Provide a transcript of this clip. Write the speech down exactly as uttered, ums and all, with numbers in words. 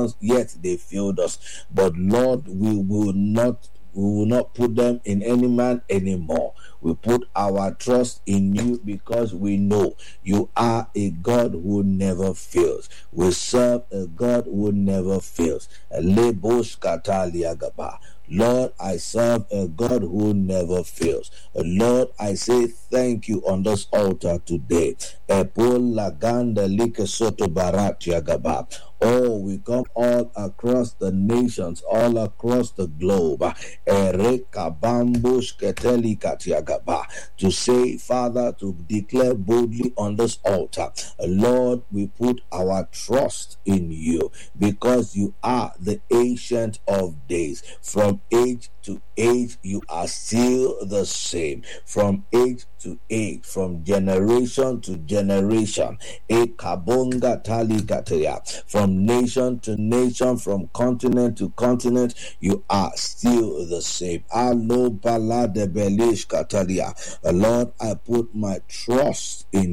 nations, yet they failed us. But Lord, we will not we will not put them in any man anymore. We put our trust in you because we know you are a God who never fails. We serve a God who never fails. Lord, I serve a God who never fails. Lord, I say thank you on this altar today. Oh, we come all across the nations, all across the globe, to say, Father, to declare boldly on this altar, Lord, we put our trust in you because you are the Ancient of Days. From age to age, you are still the same. From age to age, from generation to generation, from nation to nation, from continent to continent, you are still the same. Lord, I put my trust in